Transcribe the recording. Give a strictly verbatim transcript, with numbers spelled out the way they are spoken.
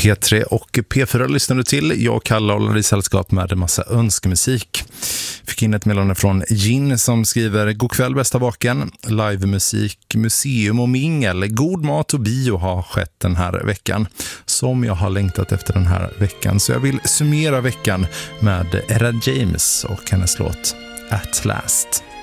P tre och P fyra lyssnar du till. Jag kallar håller i sällskap med en massa önskemusik. Fick in ett meddelande från Gin som skriver: God kväll bästa baken. Livemusik, museum och mingel. God mat och bio har skett den här veckan. Som jag har längtat efter den här veckan. Så jag vill summera veckan med Era James och hennes låt At Last.